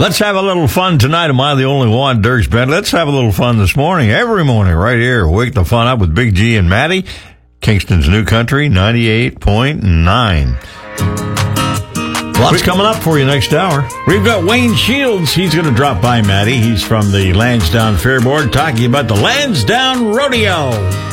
Let's have a little fun tonight. Am I the only one? Dirk's Band. Let's have a little fun this morning. Every morning right here. Wake the fun up with Big G and Maddie. Kingston's New Country, 98.9. Lots coming up for you next hour. We've got Wayne Shields. He's going to drop by, Maddie. He's from the Lansdowne Fair Board talking about the Lansdowne Rodeo.